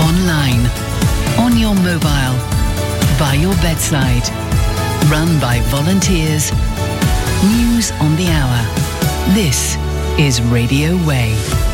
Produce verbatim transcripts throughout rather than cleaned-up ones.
online, on your mobile, by your bedside. Run by volunteers. News on the hour. This is Radio Way.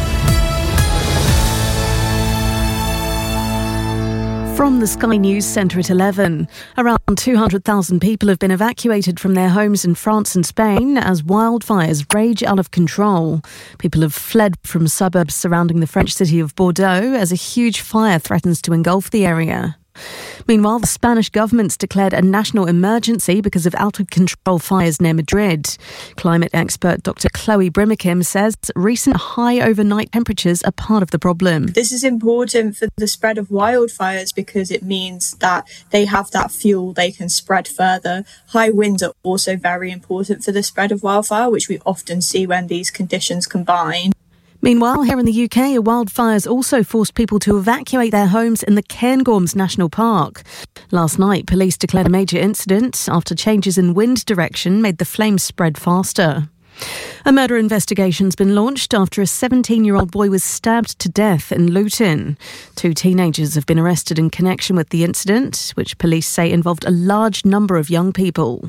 From the Sky News Centre at eleven, around two hundred thousand people have been evacuated from their homes in France and Spain as wildfires rage out of control. People have fled from suburbs surrounding the French city of Bordeaux as a huge fire threatens to engulf the area. Meanwhile, the Spanish government's declared a national emergency because of out-of-control fires near Madrid. Climate expert Doctor Chloe Brimackim says recent high overnight temperatures are part of the problem. This is important for the spread of wildfires because it means that they have that fuel they can spread further. High winds are also very important for the spread of wildfire, which we often see when these conditions combine. Meanwhile, here in the U K, wildfires also forced people to evacuate their homes in the Cairngorms National Park. Last night, police declared a major incident after changes in wind direction made the flames spread faster. A murder investigation's been launched after a seventeen-year-old boy was stabbed to death in Luton. Two teenagers have been arrested in connection with the incident, which police say involved a large number of young people.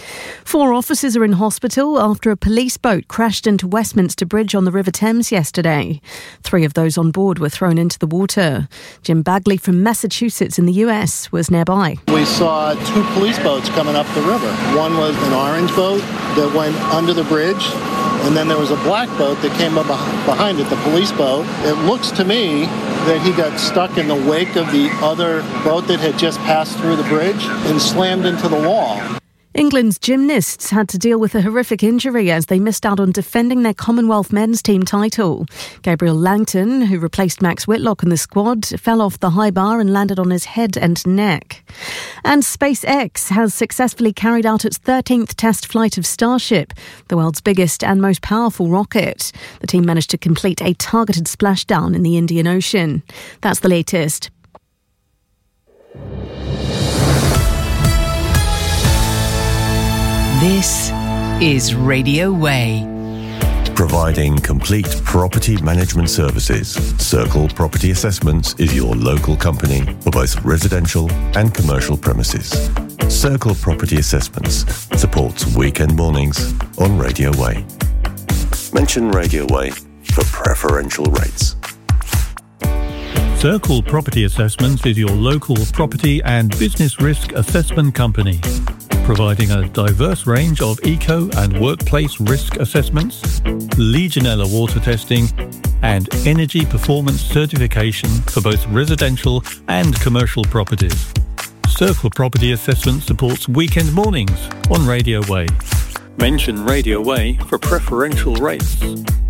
Four officers are in hospital after a police boat crashed into Westminster Bridge on the River Thames yesterday. Three of those on board were thrown into the water. Jim Bagley from Massachusetts in the U S was nearby. We saw two police boats coming up the river. One was an orange boat that went under the bridge, and then there was a black boat that came up behind it, the police boat. It looks to me that he got stuck in the wake of the other boat that had just passed through the bridge and slammed into the wall. England's gymnasts had to deal with a horrific injury as they missed out on defending their Commonwealth men's team title. Gabriel Langton, who replaced Max Whitlock in the squad, fell off the high bar and landed on his head and neck. And SpaceX has successfully carried out its thirteenth test flight of Starship, the world's biggest and most powerful rocket. The team managed to complete a targeted splashdown in the Indian Ocean. That's the latest. This is Radio Way. Providing complete property management services, Circle Property Assessments is your local company for both residential and commercial premises. Circle Property Assessments supports weekend mornings on Radio Way. Mention Radio Way for preferential rates. Circle Property Assessments is your local property and business risk assessment company, providing a diverse range of eco and workplace risk assessments, Legionella water testing, and energy performance certification for both residential and commercial properties. Circle Property Assessment supports weekend mornings on Radio Way. Mention Radio Way for preferential rates.